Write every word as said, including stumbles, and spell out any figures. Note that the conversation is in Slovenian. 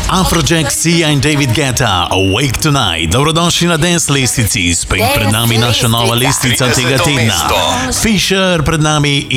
Afrojack, Sia in David Guetta, Awake Tonight. Dobrodošli na Dance Lestvici, spet pred nami naša nova lestvica tega tedna. Fisher pred nami